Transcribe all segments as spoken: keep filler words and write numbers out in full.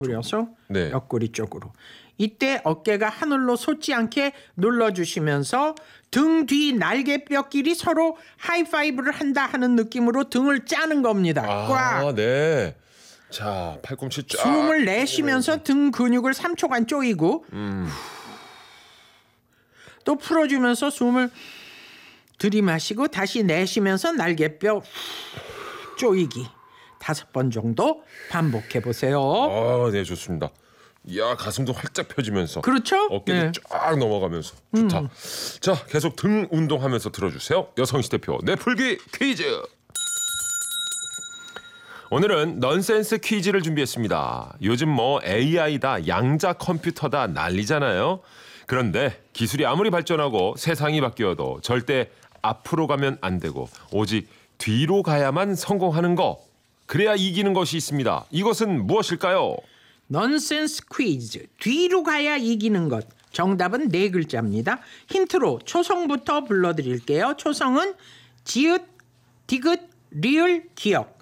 그려서 네. 옆구리 쪽으로. 이때 어깨가 하늘로 솟지 않게 눌러주시면서 등 뒤 날개뼈끼리 서로 하이파이브를 한다 하는 느낌으로 등을 짜는 겁니다. 꽉. 아, 네. 자, 팔꿈치 쫙. 숨을 내쉬면서 등 근육을 삼 초간 조이고 음. 또 풀어주면서 숨을 들이마시고 다시 내쉬면서 날개뼈 조이기 다섯 번 정도 반복해 보세요. 아, 네, 좋습니다. 이야, 가슴도 활짝 펴지면서 그렇죠? 어깨도 네. 쫙 넘어가면서 좋다. 음. 자, 계속 등 운동하면서 들어주세요. 여성시대표 뇌풀기 퀴즈. 오늘은 넌센스 퀴즈를 준비했습니다. 요즘 뭐 에이아이다, 양자 컴퓨터다 난리잖아요. 그런데 기술이 아무리 발전하고 세상이 바뀌어도 절대 앞으로 가면 안 되고 오직 뒤로 가야만 성공하는 거. 그래야 이기는 것이 있습니다. 이것은 무엇일까요? 넌센스 퀴즈. 뒤로 가야 이기는 것. 정답은 네 글자입니다. 힌트로 초성부터 불러드릴게요. 초성은 지읒, 디귿, 리을, 기역.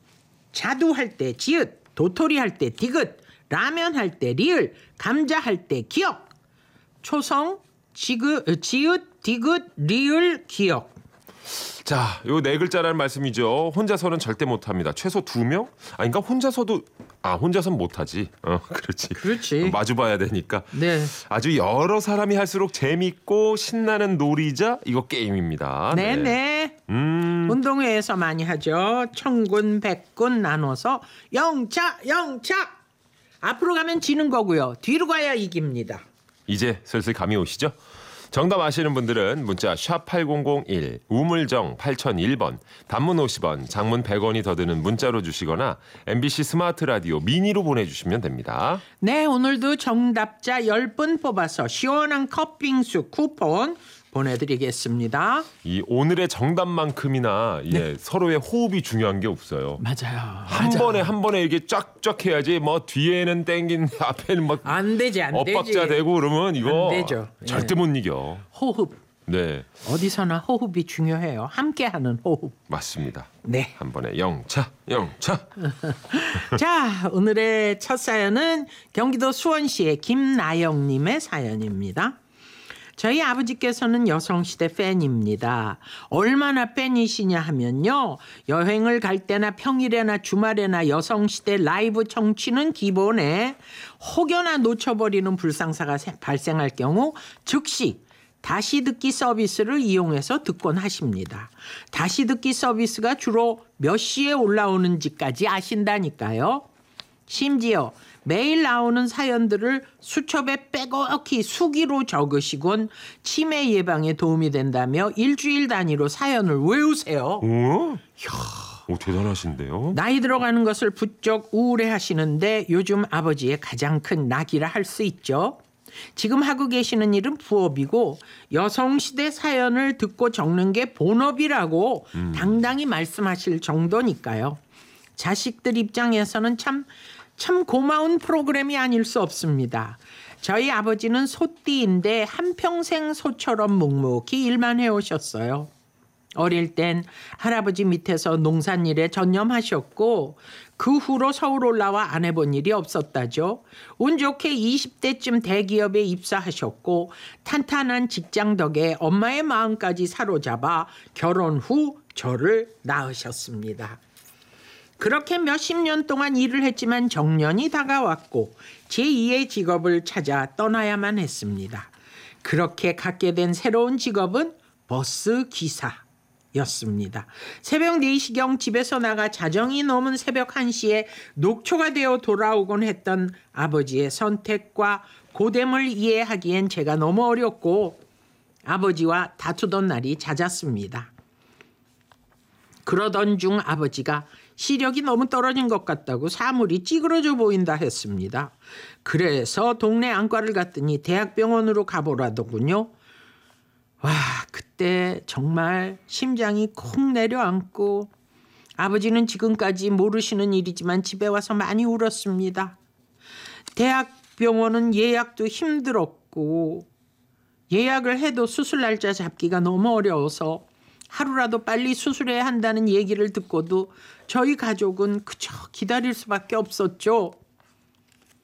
자두할 때 지읒, 도토리 할 때 디귿, 라면 할 때 리을, 감자 할 때 기역. 초성, 지그, 지읒, 디귿, 리을, 기역. 자, 요 네 글자라는 말씀이죠. 혼자서는 절대 못합니다. 최소 두 명? 아닌가? 혼자서도 아 혼자서는 못하지. 어, 그렇지. 그렇지. 마주봐야 되니까. 네. 아주 여러 사람이 할수록 재밌고 신나는 놀이자 이거 게임입니다. 네네. 네. 음. 운동회에서 많이 하죠. 천군 백군 나눠서 영차 영차. 앞으로 가면 지는 거고요. 뒤로 가야 이깁니다. 이제 슬슬 감이 오시죠? 정답 아시는 분들은 문자 샵 팔공공일, 우물정 팔공공일 번, 단문 오십 원, 장문 백 원이 더 드는 문자로 주시거나 엠비씨 스마트 라디오 미니로 보내주시면 됩니다. 네, 오늘도 정답자 십 분 뽑아서 시원한 컵빙수 쿠폰 보내드리겠습니다. 이 오늘의 정답만큼이나 예, 네. 서로의 호흡이 중요한 게 없어요. 맞아요. 한 맞아. 번에 한 번에 이게 쫙쫙 해야지. 뭐 뒤에는 땡긴 앞에는 막 안 되지 안 되지. 엇박자 되고 그러면 이거 안 되죠. 절대 예. 못 이겨. 호흡. 네, 어디서나 호흡이 중요해요. 함께하는 호흡. 맞습니다. 네. 한 번에 영차 영차. 자, 오늘의 첫 사연은 경기도 수원시의 김나영님의 사연입니다. 저희 아버지께서는 여성시대 팬입니다. 얼마나 팬이시냐 하면요. 여행을 갈 때나 평일에나 주말에나 여성시대 라이브 청취는 기본에 혹여나 놓쳐버리는 불상사가 발생할 경우 즉시 다시 듣기 서비스를 이용해서 듣곤 하십니다. 다시 듣기 서비스가 주로 몇 시에 올라오는지까지 아신다니까요. 심지어 매일 나오는 사연들을 수첩에 빼곡히 수기로 적으시곤 치매 예방에 도움이 된다며 일주일 단위로 사연을 외우세요. 오, 이야, 오, 대단하신데요. 나이 들어가는 것을 부쩍 우울해하시는데 요즘 아버지의 가장 큰 낙이라 할 수 있죠. 지금 하고 계시는 일은 부업이고 여성시대 사연을 듣고 적는 게 본업이라고 음. 당당히 말씀하실 정도니까요. 자식들 입장에서는 참 참 고마운 프로그램이 아닐 수 없습니다. 저희 아버지는 소띠인데 한평생 소처럼 묵묵히 일만 해오셨어요. 어릴 땐 할아버지 밑에서 농산일에 전념하셨고 그 후로 서울 올라와 안 해본 일이 없었다죠. 운 좋게 이십 대쯤 대기업에 입사하셨고 탄탄한 직장 덕에 엄마의 마음까지 사로잡아 결혼 후 저를 낳으셨습니다. 그렇게 몇십 년 동안 일을 했지만 정년이 다가왔고 제이의 직업을 찾아 떠나야만 했습니다. 그렇게 갖게 된 새로운 직업은 버스 기사였습니다. 새벽 네 시경 집에서 나가 자정이 넘은 새벽 한 시에 녹초가 되어 돌아오곤 했던 아버지의 선택과 고됨을 이해하기엔 제가 너무 어렵고 아버지와 다투던 날이 잦았습니다. 그러던 중 아버지가 시력이 너무 떨어진 것 같다고 사물이 찌그러져 보인다 했습니다. 그래서 동네 안과를 갔더니 대학병원으로 가보라더군요. 와, 그때 정말 심장이 콩 내려앉고 아버지는 지금까지 모르시는 일이지만 집에 와서 많이 울었습니다. 대학병원은 예약도 힘들었고 예약을 해도 수술 날짜 잡기가 너무 어려워서 하루라도 빨리 수술해야 한다는 얘기를 듣고도 저희 가족은 그저 기다릴 수밖에 없었죠.